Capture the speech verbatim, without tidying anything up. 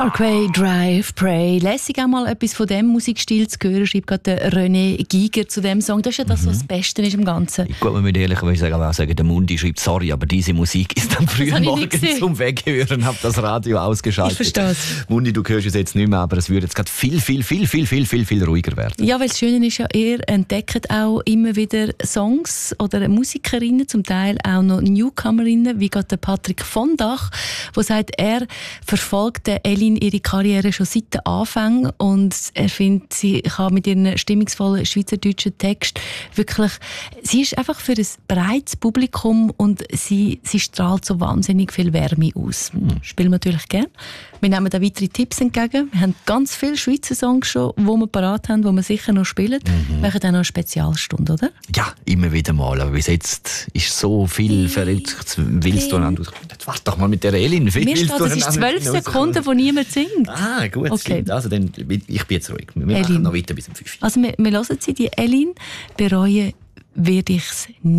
Parkway Drive Pray. Lässig auch mal etwas von diesem Musikstil zu hören, schreibt gerade der René Giger zu diesem Song. Das ist ja das, was das Beste ist im Ganzen. Gut, man muss ehrlich sagen, auch sagen, der Mundi schreibt, sorry, aber diese Musik ist am frühen Morgen zum Weghören, habe das Radio ausgeschaltet. Ich verstehe es. Mundi, du hörst es jetzt nicht mehr, aber es würde jetzt gerade viel, viel, viel, viel, viel, viel, viel ruhiger werden. Ja, weil das Schöne ist ja, ihr entdeckt auch immer wieder Songs oder Musikerinnen, zum Teil auch noch Newcomerinnen, wie gerade der Patrick von Dach, der sagt, er verfolgt Elin ihre Karriere schon seit den Anfang und er findet, sie kann mit ihren stimmungsvollen schweizerdeutschen Text wirklich, sie ist einfach für ein breites Publikum und sie, sie strahlt so wahnsinnig viel Wärme aus. Mhm. Spielen wir natürlich gerne. Wir nehmen da weitere Tipps entgegen. Wir haben ganz viele Schweizer Songs schon, die wir parat haben, die wir sicher noch spielen. Mhm. Wir machen dann noch eine Spezialstunde, oder? Ja, immer wieder mal. Aber bis jetzt ist so viel verrückt. Willst du einander? Warte doch mal mit der Elin. Mir steht, das ist zwölf Sekunden, wo niemand singt. Ah, gut. Okay. Also dann, ich bin jetzt ruhig. Wir Elin. machen noch weiter bis zum fünf. Also wir, wir hören sie, die Elin. Bereuen werde ich es nicht.